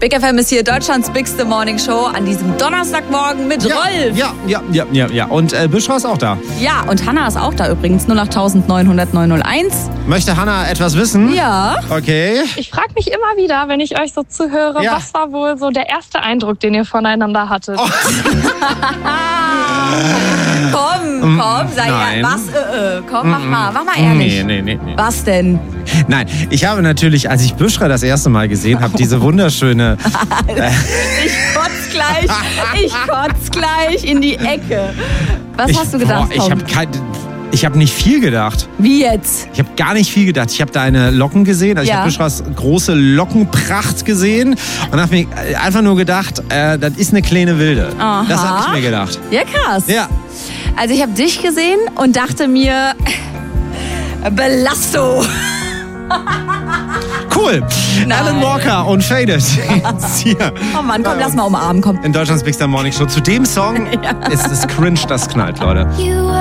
Big FM ist hier Deutschlands Bigste Morning Show an diesem Donnerstagmorgen mit Rolf. Ja. Und Büschra ist auch da. Ja, und Hanna ist auch da übrigens. 08900 901. Möchte Hanna etwas wissen? Ja. Okay. Ich frage mich immer wieder, wenn ich euch so zuhöre, was war wohl so der erste Eindruck, den ihr voneinander hattet? Oh. Komm, sei nein. Komm, mach mal ehrlich. Nee. Was denn? Nein, ich habe natürlich, als ich Büschra das erste Mal gesehen habe, diese wunderschöne... Ich kotz gleich in die Ecke. Was hast du gedacht, Tom? Ich habe nicht viel gedacht. Wie jetzt? Ich habe gar nicht viel gedacht. Ich habe deine Locken gesehen. Also ich habe Büschras große Lockenpracht gesehen und habe mir einfach nur gedacht, das ist eine kleine Wilde. Aha. Das habe ich mir gedacht. Ja, krass. Ja. Also ich habe dich gesehen und dachte mir, Belasto. Cool. Alan Walker und Faded. Hier. Oh Mann, komm, lass mal umarmen, komm. In Deutschlands Bigster Morning Show. Zu dem Song ist es cringe, das knallt, Leute.